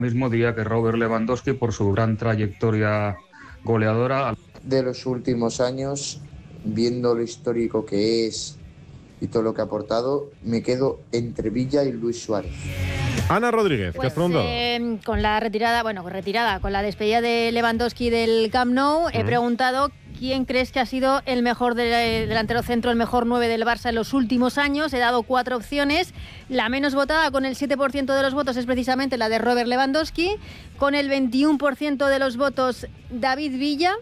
Mismo día que Robert Lewandowski por su gran trayectoria goleadora. De los últimos años, viendo lo histórico que es y todo lo que ha aportado, me quedo entre Villa y Luis Suárez. Ana Rodríguez, ¿qué has preguntado? Con la retirada, con la despedida de Lewandowski del Camp Nou, he preguntado quién crees que ha sido el mejor delantero centro, el mejor 9 del Barça en los últimos años. He dado 4 opciones. La menos votada, con el 7% de los votos, es precisamente la de Robert Lewandowski. Con el 21% de los votos, David Villa.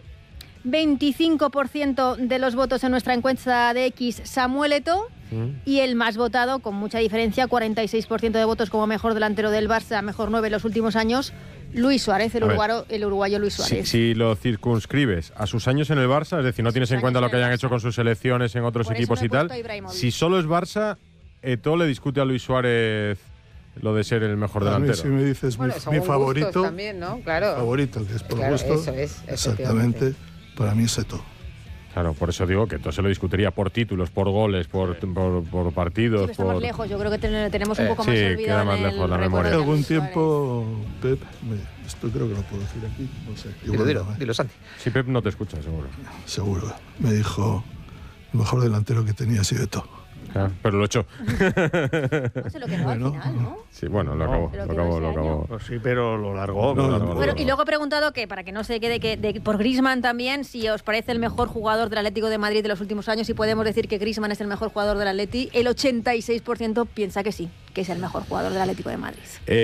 25% de los votos en nuestra encuesta de X, Samuel Eto'o. Y el más votado, con mucha diferencia, 46% de votos como mejor delantero del Barça, mejor 9 en los últimos años, Luis Suárez, el uruguayo Luis Suárez. Si lo circunscribes a sus años en el Barça, es decir, no tienes en cuenta lo que hayan hecho con sus selecciones en otros equipos y tal, si solo es Barça, Eto'o le discute a Luis Suárez lo de ser el mejor delantero. Si me dices mi favorito, también, ¿no? Claro. Favorito, que es por gusto, eso es, exactamente, para mí es Eto'o. Claro, por eso digo que todo se lo discutiría por títulos, por goles, por partidos. Sí, está más lejos, yo creo que tenemos un poco más olvidado. Sí, queda más lejos la memoria. Hace algún tiempo, Pep, esto creo que lo puedo decir aquí, no sé. Dilo, Santi. Sí, Pep no te escucha, seguro. Seguro. Me dijo, el mejor delantero que tenía ha sido Eto'o. Claro, pero lo echó. No se lo quedó al final, ¿no? Sí, bueno, lo acabó. Pues sí, pero lo largó. Y luego he preguntado que, para que no se quede por Griezmann también, si os parece el mejor jugador del Atlético de Madrid de los últimos años, y podemos decir que Griezmann es el mejor jugador del Atleti. El 86% piensa que sí, que es el mejor jugador del Atlético de Madrid.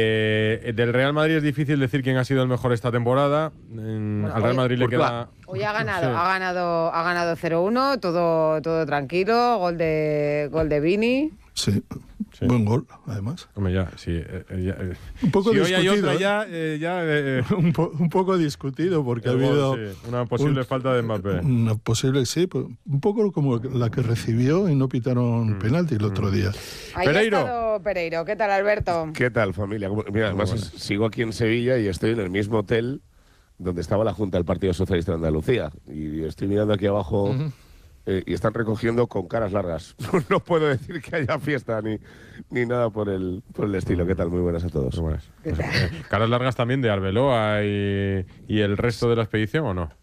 Del Real Madrid es difícil decir quién ha sido el mejor esta temporada. Al Real Madrid le queda... Hoy ha ganado 0-1, todo tranquilo, gol de Vini. Sí, buen gol, además. Hombre, ya, sí. Un poco si discutido. Hoy hay otra, un poco discutido, porque ha habido... una posible falta de Mbappé. Una posible, sí, un poco como la que recibió y no pitaron penalti el otro día. Ahí ha estado Pereiro. ¿Qué tal, Alberto? ¿Qué tal, familia? Mira, además sigo aquí en Sevilla y estoy en el mismo hotel donde estaba la Junta del Partido Socialista de Andalucía. Y estoy mirando aquí abajo... y están recogiendo con caras largas. No puedo decir que haya fiesta ni nada por el estilo. ¿Qué tal? Muy buenas a todos. Muy buenas. ¿Caras largas también de Arbeloa y el resto de la expedición o no?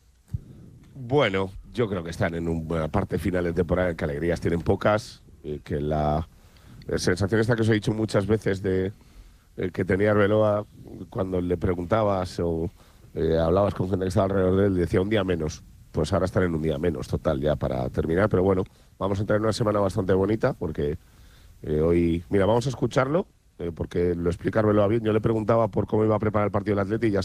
Bueno, yo creo que están en una parte final de temporada, que alegrías tienen pocas, que la sensación esta que os he dicho muchas veces de que tenía Arbeloa cuando le preguntabas o hablabas con gente que estaba alrededor de él, decía un día menos. Pues ahora están en un día menos, total, ya para terminar. Pero bueno, vamos a entrar en una semana bastante bonita, porque hoy... Mira, vamos a escucharlo, porque lo explica Arbeloa bien. Yo le preguntaba por cómo iba a preparar el partido del Atleti, y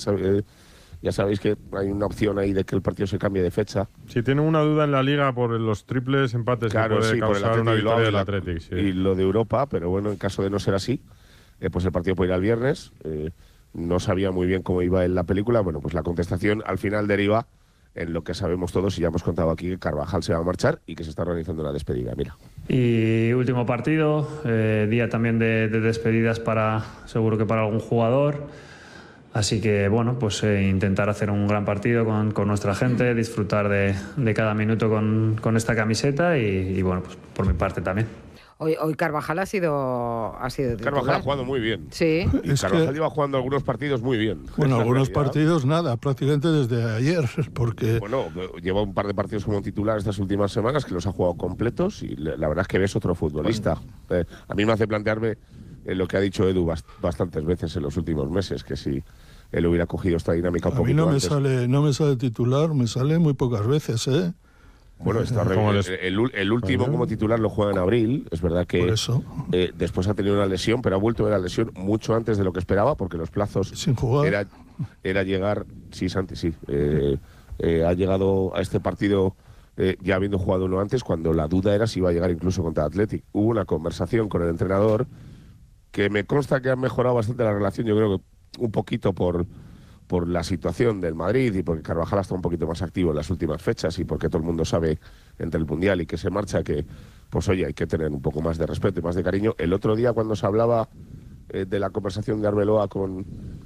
ya sabéis que hay una opción ahí de que el partido se cambie de fecha. Sí, tienen una duda en la Liga por los triples empates que puede causar una victoria del Athletic. Sí. Y lo de Europa, pero bueno, en caso de no ser así, pues el partido puede ir al viernes. No sabía muy bien cómo iba en la película. Bueno, pues la contestación al final deriva en lo que sabemos todos y ya hemos contado aquí, que Carvajal se va a marchar y que se está organizando una despedida. Mira. Y último partido, día también de despedidas seguro que para algún jugador. Así que bueno, pues intentar hacer un gran partido con nuestra gente, disfrutar de cada minuto con esta camiseta y bueno, pues por mi parte también. Hoy Carvajal ha sido titular. Carvajal ha jugado muy bien. Sí. Carvajal iba jugando algunos partidos muy bien. Bueno, algunos partidos nada, prácticamente desde ayer, porque... Bueno, lleva un par de partidos como titular estas últimas semanas, que los ha jugado completos, y la verdad es que ves otro futbolista. Bueno. A mí me hace plantearme lo que ha dicho Edu bastantes veces en los últimos meses, que si él hubiera cogido esta dinámica un poquito antes... A mí no me sale titular, me sale muy pocas veces, ¿eh? Bueno, el último como titular lo juega en abril. Es verdad que después ha tenido una lesión, pero ha vuelto de la lesión mucho antes de lo que esperaba, porque los plazos sin jugar era llegar. Sí, Santi, sí. Ha llegado a este partido ya habiendo jugado uno antes, cuando la duda era si iba a llegar incluso contra Athletic. Hubo una conversación con el entrenador que me consta que ha mejorado bastante la relación. Yo creo que un poquito por la situación del Madrid y porque Carvajal está un poquito más activo en las últimas fechas y porque todo el mundo sabe entre el Mundial y que se marcha que, pues oye, hay que tener un poco más de respeto y más de cariño. El otro día cuando se hablaba de la conversación de Arbeloa con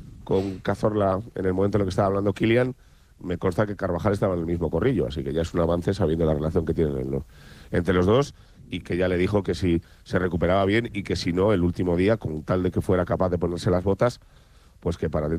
Cazorla en el momento en el que estaba hablando Kylian, me consta que Carvajal estaba en el mismo corrillo, así que ya es un avance sabiendo la relación que tienen entre los dos, y que ya le dijo que si se recuperaba bien y que si no, el último día, con tal de que fuera capaz de ponerse las botas, pues que para dentro